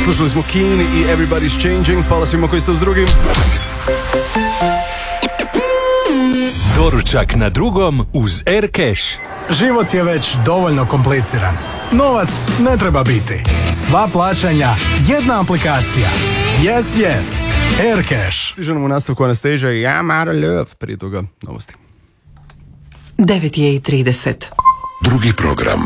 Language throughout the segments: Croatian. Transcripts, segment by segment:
Slušali smo Keen i Everybody's Changing. Hvala svima koji ste uz drugim. Doručak na drugom uz Aircash. Život je već dovoljno kompliciran. Novac ne treba biti. Sva plaćanja, jedna aplikacija. Yes. Aircash. Stižemo u nastavku Anastasia i I'm out of love. Prije toga novosti. 9:30. Drugi program.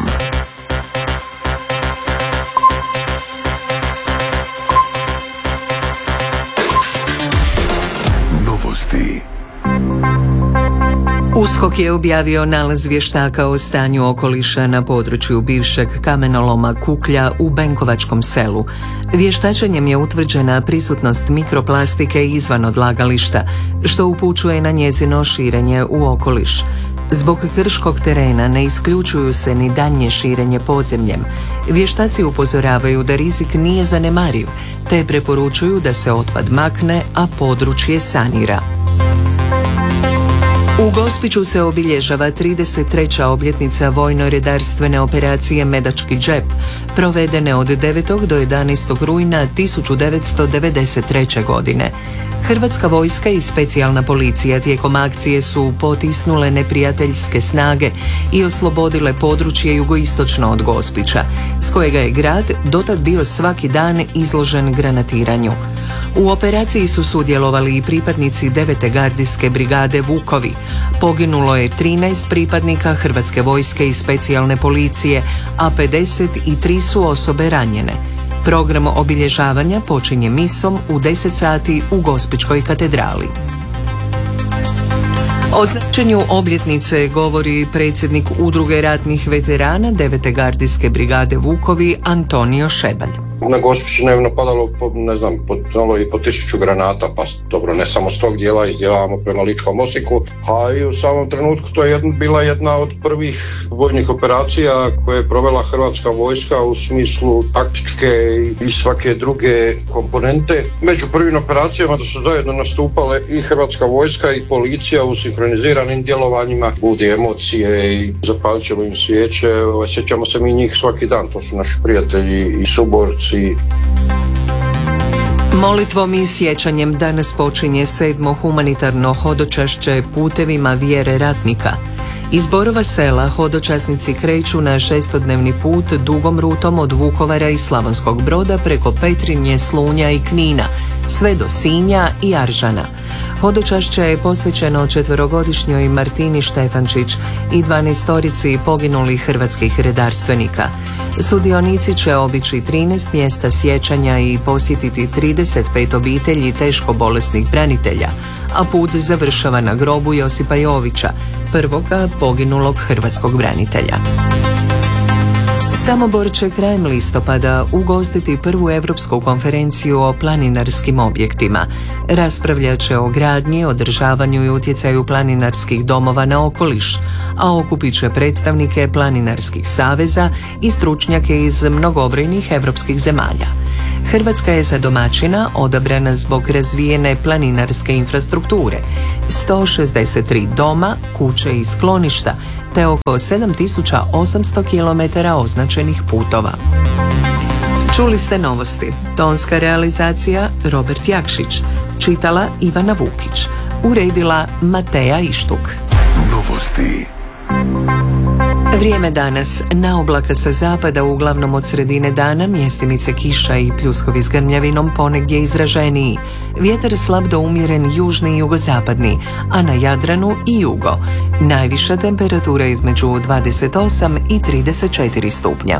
Novosti. USKOK je objavio nalaz vještaka o stanju okoliša na području bivšeg kamenoloma Kuklja u Benkovačkom selu. Vještačenjem je utvrđena prisutnost mikroplastike izvan odlagališta, što upućuje na njezino širenje u okoliš. Zbog krškog terena ne isključuju se ni daljnje širenje podzemljem. Vještaci upozoravaju da rizik nije zanemariv, te preporučuju da se otpad makne, a područje sanira. U Gospiću se obilježava 33. obljetnica vojno-redarstvene operacije Medački džep, provedene od 9. do 11. rujna 1993. godine. Hrvatska vojska i specijalna policija tijekom akcije su potisnule neprijateljske snage i oslobodile područje jugoistočno od Gospića, s kojega je grad dotad bio svaki dan izložen granatiranju. U operaciji su sudjelovali i pripadnici 9. gardijske brigade Vukovi. Poginulo je 13 pripadnika Hrvatske vojske i specijalne policije, a 53 su osobe ranjene. Program obilježavanja počinje misom u 10 sati u Gospićkoj katedrali. O značenju obljetnice govori predsjednik Udruge ratnih veterana 9. gardijske brigade Vukovi Antonio Šebalj. Na Gospiću je napadalo i po 1000 granata, pa dobro, ne samo s tog dijela, izdjelavamo prema Ličkom Osijeku, a i u samom trenutku to je bila jedna od prvih vojnih operacija koje je provela Hrvatska vojska u smislu taktičke i svake druge komponente. Među prvim operacijama da su zajedno nastupale i Hrvatska vojska i policija u sinkroniziranim djelovanjima, budi emocije i zapalit ćemo im svijeće, sjećamo se mi njih svaki dan, to su naši prijatelji i suborci. Molitvom i sjećanjem danas počinje 7. humanitarno hodočašće putevima vjere ratnika. Iz Borova sela hodočasnici kreću na 6-dnevni put dugom rutom od Vukovara i Slavonskog Broda preko Petrinje, Slunja i Knina, sve do Sinja i Aržana. Hodočašće je posvećeno 4-godišnjoj Martini Štefančić i 12 poginulih hrvatskih redarstvenika. Sudionici će obići 13 mjesta sjećanja i posjetiti 35 obitelji teško bolesnih branitelja, a put završava na grobu Josipa Jovića, prvoga poginulog hrvatskog branitelja. Samobor će krajem listopada ugostiti prvu Europsku konferenciju o planinarskim objektima. Raspravljat će o gradnji, održavanju i utjecaju planinarskih domova na okoliš, a okupit će predstavnike planinarskih saveza i stručnjake iz mnogobrojnih europskih zemalja. Hrvatska je za domaćina odabrana zbog razvijene planinarske infrastrukture, 163 doma, kuće i skloništa, te oko 7800 km označenih putova. Čuli ste novosti. Tonska realizacija Robert Jakšić. Čitala Ivana Vukić. Uredila Mateja Ištuk. Novosti. Vrijeme danas. Na oblaka sa zapada, uglavnom od sredine dana, mjestimice kiša i pljuskovi s grmljavinom, ponegdje izraženiji. Vjetar slab do umjeren južni i jugozapadni, a na Jadranu i jugo. Najviša temperatura između 28 i 34 stupnja.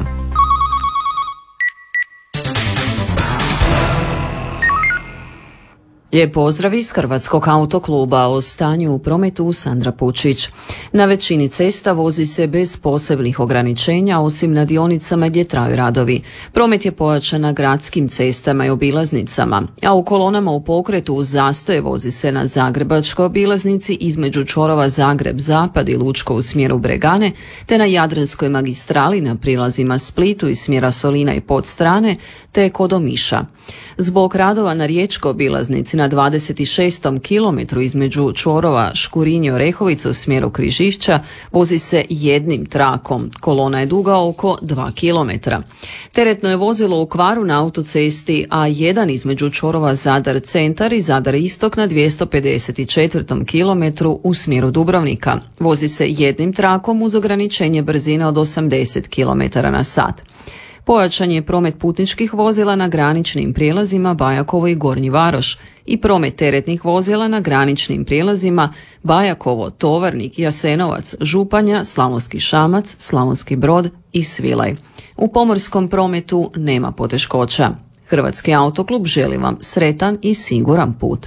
Lijep pozdrav iz Hrvatskog autokluba. O stanju u prometu Sandra Pučić. Na većini cesta vozi se bez posebnih ograničenja, osim na dionicama gdje traju radovi. Promet je pojačan na gradskim cestama i obilaznicama, a u kolonama u pokretu uz zastoje vozi se na Zagrebačkoj obilaznici između čvorova Zagreb-Zapad i Lučko u smjeru Bregane, te na Jadranskoj magistrali na prilazima Splitu iz smjera Solina i Podstrane, te kod Omiša. Zbog radova na Riječkoj obilaznici na 26. kilometru između čvorova Škurinje-Orehovica u smjeru Križišća vozi se jednim trakom. Kolona je duga oko 2 kilometra. Teretno je vozilo u kvaru na autocesti A1 između čvorova Zadar-Centar i Zadar-Istok na 254. kilometru u smjeru Dubrovnika. Vozi se jednim trakom uz ograničenje brzine od 80 km/h. Pojačan je promet putničkih vozila na graničnim prijelazima Bajakovo i Gornji Varoš i promet teretnih vozila na graničnim prijelazima Bajakovo, Tovarnik, Jasenovac, Županja, Slavonski Šamac, Slavonski Brod i Svilaj. U pomorskom prometu nema poteškoća. Hrvatski autoklub želi vam sretan i siguran put.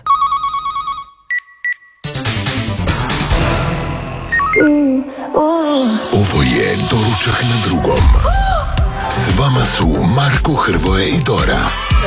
Ovo je Doručak na drugom. S vama su Marko, Hrvoje i Dora.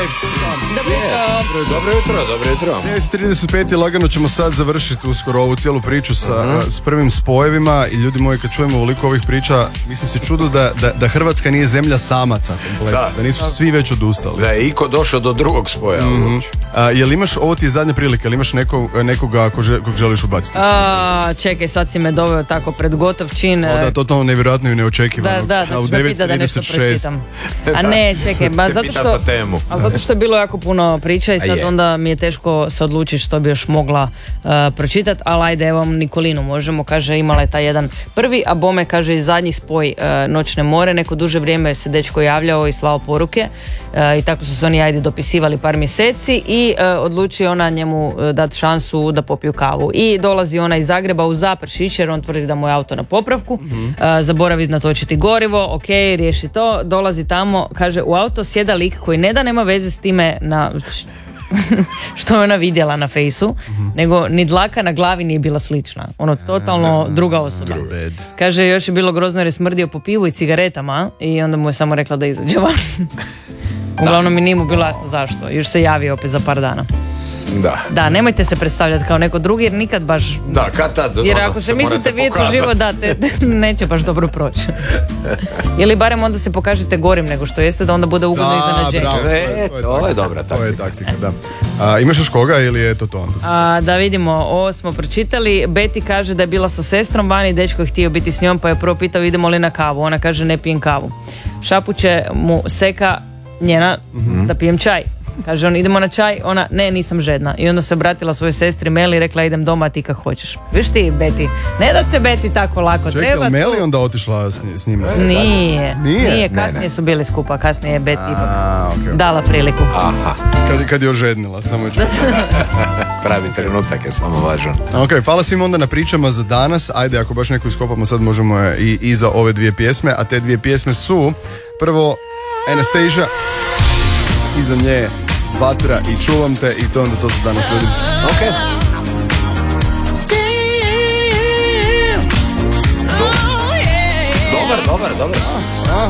Dobro jutro. 9:35 lagano ćemo sad završiti uskoro ovu cijelu priču s prvim spojevima i ljudi moji, kad čujemo ovoliko ovih priča, mislim se čudo da Hrvatska nije zemlja samaca kompletno, da nisu svi već odustali. Da je iko došao do drugog spoja. Jel imaš, ovo ti je zadnja prilika, jel imaš nekoga kog želiš ubaciti? Čekaj, sad si me doveo tako pred gotov čin. Da, totalno nevjerojatno i neočekivano. Da, u da pita da nešto 9:36. pročitam. A ne, čekaj, zato što je bilo jako puno priča i sad onda mi je teško se odlučiti što bi još mogla pročitati, ali ajde, evo Nikolinu možemo, kaže, imala je taj jedan prvi, a bome, kaže, i zadnji spoj Noćne more, neko duže vrijeme se dečko javljao i slao poruke i tako su se oni ajde dopisivali par mjeseci i odlučio ona njemu dati šansu da popiju kavu i dolazi ona iz Zagreba u Zaprešić jer on tvrdi da mu je auto na popravku, zaboravi natočiti gorivo, ok, riješi to, dolazi tamo, kaže, u auto sjeda lik koji ne da nema veze s time što je ona vidjela na fejsu, nego ni dlaka na glavi nije bila slična. Ono, totalno druga osoba. Kaže, još je bilo grozno jer je smrdio po pivu i cigaretama i onda mu je samo rekla da izađe van. Uglavnom mi nije mu bilo jasno zašto. Još se javio opet za par dana. Da, nemojte se predstavljati kao neko drugi jer nikad baš... Da, kad tad, jer ako se mislite vidjeti u život, da, neće baš dobro proći. Ili barem onda se pokažete gorim nego što jeste, da onda bude ugodno iznenađenje. To je dobra taktika. To je taktika, da. Imaš još koga ili je to to? Da vidimo, ovo smo pročitali. Betty kaže da je bila sa sestrom vani, dečko je htio biti s njom pa je prvo pitao idemo li na kavu. Ona kaže ne pijem kavu. Šapuće mu seka njena da pijem čaj. Kaže on, idemo na čaj, ona, ne, nisam žedna. I onda se obratila svojoj sestri Meli i rekla, idem doma, ti kako hoćeš. Viš ti, Beti, ne da se Beti tako lako. Čekaj, treba Meli onda otišla s njima? Nije, kasnije su bili skupa, kasnije je Beti dala priliku. Aha. Kad je ožednila, samo je Pravi trenutak je samo važan. Ok, hvala svim onda na pričama za danas. Ajde, ako baš neko iskopamo, sad možemo i za ove dvije pjesme, a te dvije pjesme su prvo Anastasia, iza nje Vatra i Čuvam te i to onda to su danas ljudi. Ok. Dobar.